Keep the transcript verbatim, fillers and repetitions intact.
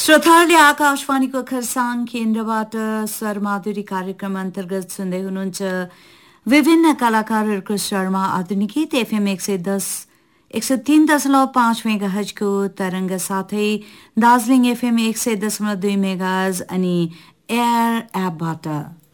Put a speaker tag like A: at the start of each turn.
A: श्रोताहरूले आकाशवाणीको खरसाङ केन्द्रबाट स्वरमाधुरी कार्यक्रम अन्तर्गत सुन्दै हुनुहुन्छ विभिन्न कलाकारहरूको स्वरमा आधुनिक गीत एफएम एक सय दस एक सय तीन दशमलव पाँच मेगाहजको तरङ्ग साथै दार्जिलिङ एफएम एक सय दशमलव दुई मेगाहज अनि एयर एपबाट